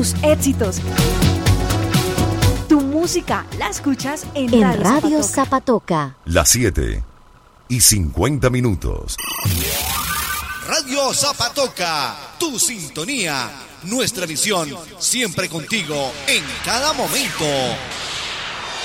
tus éxitos. Tu música la escuchas en Radio Zapatoca. Las 7:50. Radio Zapatoca, tu sintonía, nuestra visión, siempre contigo, en cada momento.